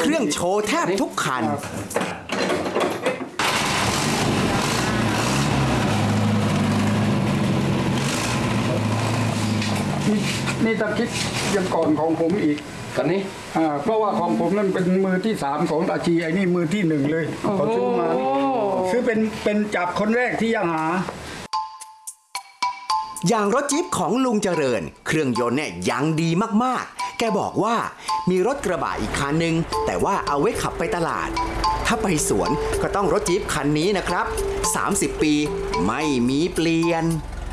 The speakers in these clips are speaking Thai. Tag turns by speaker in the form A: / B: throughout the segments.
A: เครื่องโชว์แทบทุกคัน
B: นี่ถ้าคิดยังก่อนของผมอีก
C: กันนี้
B: เพราะว่าของผมนั่นเป็นมือที่3ของอาชีไอ้นี่มือที่1เลยเขาซื้อมาซื้อเป็นจับคนแรกที่ยังหา
A: อย่างรถจี๊ปของลุงเจริญเครื่องยนต์เนี่ยยังดีมากๆแกบอกว่ามีรถกระบะอีกคันนึงแต่ว่าเอาไว้ขับไปตลาดถ้าไปสวนก็ต้องรถจี๊ปคันนี้นะครับ30 ปีไม่มีเปลี่ยน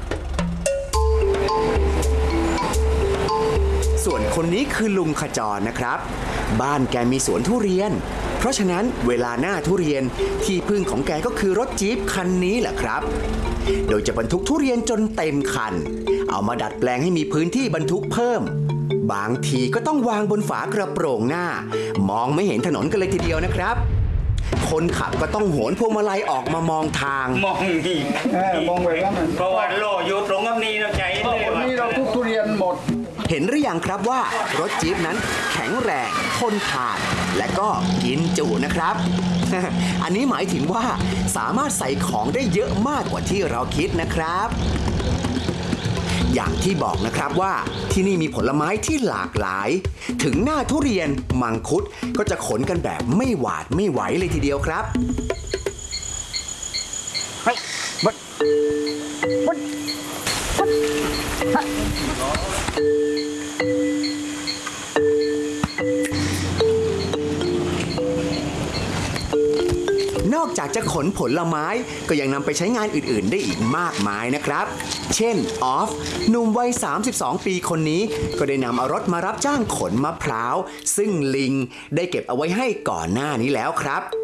A: ส่วนคนนี้คือลุงขจรนะครับบ้านแกมีสวนทุเรียนเพราะฉะนั้นเวลาหน้าทุเรียนที่พึ่งของแกก็คือรถจี๊ปคันนี้แหละครับโดยจะบรรทุกทุเรียนจนเต็มคันเอามาดัดแปลงให้มีพื้นที่บรรทุกเพิ่มบางทีก็ต้องวางบนฝากระโปรงหน้ามองไม่เห็นถนนกันเลยทีเดียวนะครับคนขับก็ต้องโหนพวงมาลัยออกมามองทาง
D: มองนี่
B: มองไปว่ามัน
D: เพราะว่าโลอยู่ตรงกับนี้เราใจเลย
B: ว่านี่เราทุกทุเรียนหมด
A: เห็นหรือยังครับว่ารถจี๊ปนั้นแข็งแรงทนทานและก็กินจุนะครับ อันนี้หมายถึงว่าสามารถใส่ของได้เยอะมากกว่าที่เราคิดนะครับอย่างที่บอกนะครับว่าที่นี่มีผลไม้ที่หลากหลายถึงหน้าทุเรียนมังคุดก็จะขนกันแบบไม่หวาดไม่ไหวเลยทีเดียวครับนอกจากจะขนผลไม้ก็ยังนำไปใช้งานอื่นๆได้อีกมากมายนะครับเช่นออฟหนุ่มวัย32 ปีคนนี้ก็ได้นำเอารถมารับจ้างขนมะพร้าวซึ่งลิงได้เก็บเอาไว้ให้ก่อนหน้านี้แล้วครับ